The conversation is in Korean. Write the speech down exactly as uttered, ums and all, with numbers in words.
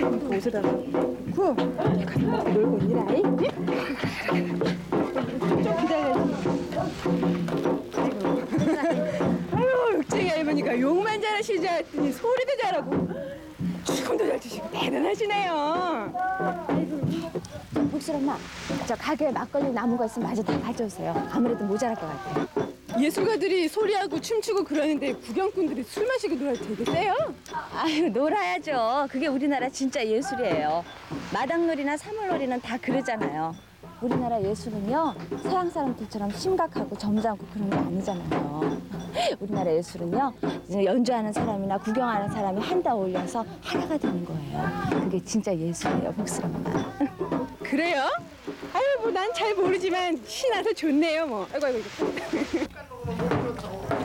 옷을 다 놓고 놀고 있니라이? 좀 기다려야지. 아유, 육쟁이 할머니가 욕만 잘하시지 않았더니 소리도 잘하고 춤도 잘 추시고 대단하시네요. 복슬 엄마, 저 가게에 막걸리 남은 거 있으면 마저 다 가져오세요. 아무래도 모자랄 것 같아요. 예술가들이 소리하고 춤추고 그러는데 구경꾼들이 술 마시고 놀아도 되게 세요? 아유, 놀아야죠. 그게 우리나라 진짜 예술이에요. 마당놀이나 사물놀이는 다 그러잖아요. 우리나라 예술은요, 서양 사람들처럼 심각하고 점잖고 그런 게 아니잖아요. 우리나라 예술은요, 이제 연주하는 사람이나 구경하는 사람이 한다 어울려서 하나가 되는 거예요. 그게 진짜 예술이에요, 복슬 엄마. 그래요? 아유, 뭐 난 잘 모르지만 신나서 좋네요, 뭐. 아이고, 아이고, 이거.